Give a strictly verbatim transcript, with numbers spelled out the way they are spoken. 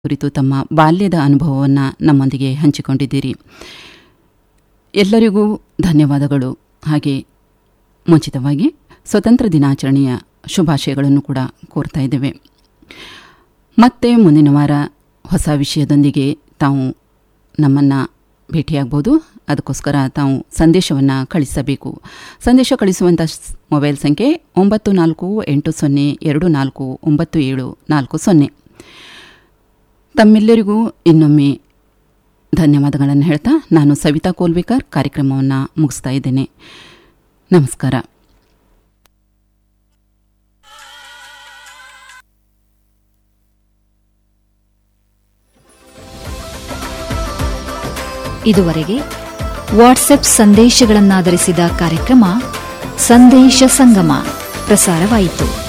ಕುರಿತು ತಮ್ಮ ಬಾಲ್ಯದ ಅನುಭವವನ್ನು ನಮ್ಮೊಂದಿಗೆ ಹಂಚಿಕೊಂಡಿದ್ದೀರಿ. ಎಲ್ಲರಿಗೂ ಧನ್ಯವಾದಗಳು. ಹಾಗೆ ಮುಂಚಿತವಾಗಿ ಸ್ವತಂತ್ರ ದಿನಾಚರಣೆಯ ಶುಭಾಶಯಗಳನ್ನು ಕೂಡ ಕೋರ್ತಾ ಇದ್ದೇವೆ. ಮತ್ತೆ ಮುಂದಿನ ವಾರ ಹೊಸ ವಿಷಯದೊಂದಿಗೆ ತಾವು ನಮ್ಮನ್ನು ಭೇಟಿಯಾಗಬಹುದು. ಅದಕ್ಕೋಸ್ಕರ ತಾವು ಸಂದೇಶವನ್ನು ಕಳಿಸಬೇಕು. ಸಂದೇಶ ಕಳಿಸುವಂಥ ಮೊಬೈಲ್ ಸಂಖ್ಯೆ ಒಂಬತ್ತು ನಾಲ್ಕು ಎಂಟು ಸೊನ್ನೆ ಎರಡು ನಾಲ್ಕು ಒಂಬತ್ತು ಏಳು ನಾಲ್ಕು ಸೊನ್ನೆ. ತಮ್ಮೆಲ್ಲರಿಗೂ ಇನ್ನೊಮ್ಮೆ ಧನ್ಯವಾದಗಳನ್ನು ಹೇಳ್ತಾ ನಾನು ಸವಿತಾ ಕೋಲ್ವಿಕರ್ ಕಾರ್ಯಕ್ರಮವನ್ನು ಮುಗಿಸ್ತಾ ಇದ್ದೇನೆ. ನಮಸ್ಕಾರ. ಇದುವರೆಗೆ ವಾಟ್ಸ್ಆಪ್ ಸಂದೇಶಗಳನ್ನಾಧರಿಸಿದ ಕಾರ್ಯಕ್ರಮ ಸಂದೇಶ ಸಂಗಮ ಪ್ರಸಾರವಾಯಿತು.